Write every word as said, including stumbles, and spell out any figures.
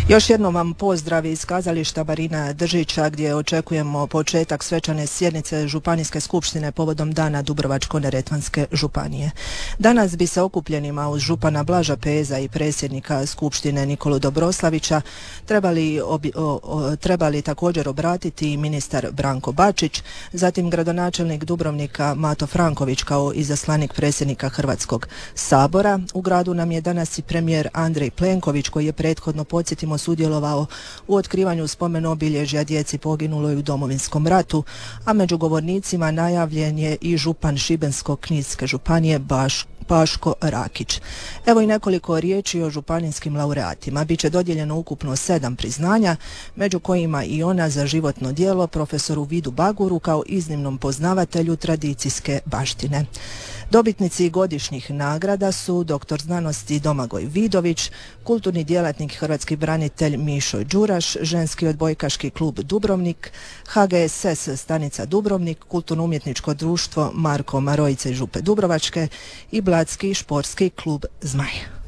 Još jednom vam pozdrav iz kazališta Marina Držića gdje očekujemo početak svečane sjednice Županijske skupštine povodom Dana Dubrovačko-neretvanske županije. Danas bi se okupljenima uz župana Blaža Peza i predsjednika skupštine Nikolu Dobroslavića trebali, obi, o, o, trebali također obratiti i ministar Branko Bačić, zatim gradonačelnik Dubrovnika Mato Franković kao izaslanik predsjednika Hrvatskog sabora. U gradu nam je danas i premijer Andrej Plenković koji je prethodno, podsjetimo, sudjelovao u otkrivanju spomen obilježja djeci poginuloj u Domovinskom ratu, a među govornicima najavljen je i župan Šibensko-kninske županije Baš Paško Rakić. Evo i nekoliko riječi o županijskim laureatima. Biće dodijeljeno ukupno sedam priznanja, među kojima i ona za životno djelo profesoru Vidu Baguru kao iznimnom poznavatelju tradicijske baštine. Dobitnici godišnjih nagrada su doktor znanosti Domagoj Vidović, kulturni djelatnik hrvatski branitelj Mišo Đuraš, ženski odbojkaški klub Dubrovnik, H G S S stanica Dubrovnik, kulturno-umjetničko društvo Marko Marojica i Župe Dubrovačke i Blatski športski klub Zmaj.